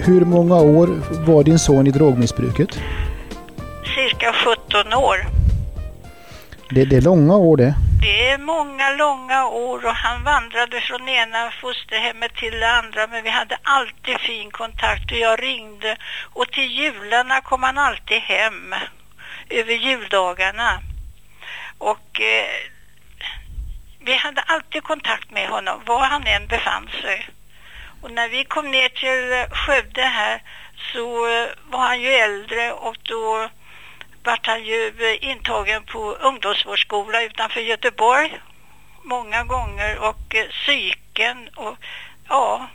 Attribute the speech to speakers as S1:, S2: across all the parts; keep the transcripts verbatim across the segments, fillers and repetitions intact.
S1: Hur många år var din son i drogmissbruket?
S2: Cirka sjutton år.
S1: Det, det är långa år det.
S2: Det är många långa år och han vandrade från ena fosterhemmet till det andra, men vi hade alltid fin kontakt och jag ringde, och till jularna kom han alltid hem över juldagarna och eh, vi hade alltid kontakt med honom var han än befann sig. Och när vi kom ner till Skövde här så eh, var han ju äldre och då vart han ju intagen på ungdomsvårdsskola utanför Göteborg många gånger och eh, psyken och ja,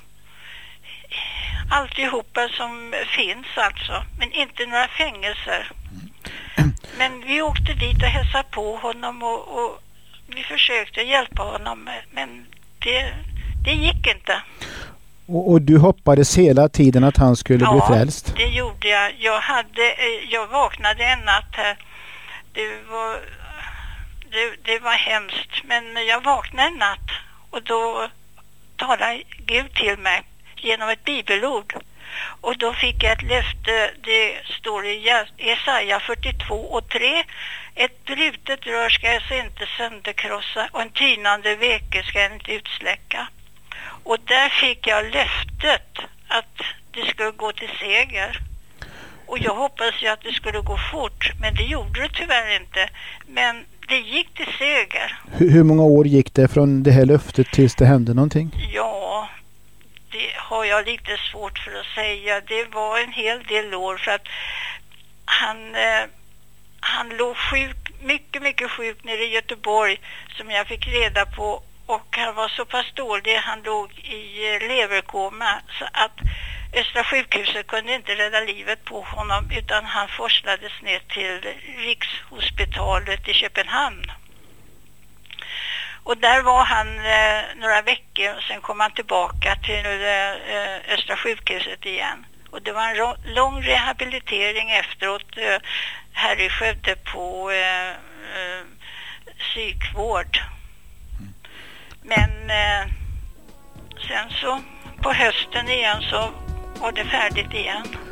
S2: alltihopa som finns alltså, men inte några fängelser. Men vi åkte dit och hälsade på honom och, och vi försökte hjälpa honom, men det, det gick inte.
S1: Och, och du hoppades hela tiden att han skulle
S2: ja,
S1: bli frälst?
S2: Ja, det gjorde jag. Jag, hade, jag vaknade en natt här. Det var, det, det var hemskt, men jag vaknade en natt och då talade Gud till mig genom ett bibelord. Och då fick jag ett löfte, det står i Jesaja fyrtiotvå och tre. Ett brutet rör ska jag inte sönderkrossa och en tynande veke ska jag inte utsläcka. Och där fick jag löftet att det skulle gå till seger. Och jag hoppas ju att det skulle gå fort, men det gjorde det tyvärr inte. Men det gick till seger.
S1: Hur, hur många år gick det från det här löftet tills det hände någonting?
S2: Ja, det har jag lite svårt för att säga. Det var en hel del år för att han, eh, han låg sjuk, mycket, mycket sjuk nere i Göteborg som jag fick reda på. Och han var så pass dålig, han låg i leverkoma så att Östra sjukhuset kunde inte rädda livet på honom utan han forslades ner till Rikshospitalet i Köpenhamn. Och där var han eh, några veckor och sen kom han tillbaka till eh, Östra sjukhuset igen. Och det var en ro- lång rehabilitering efteråt eh, här i Skövde på eh, eh, psykvård. Men eh, sen så på hösten igen så var det färdigt igen.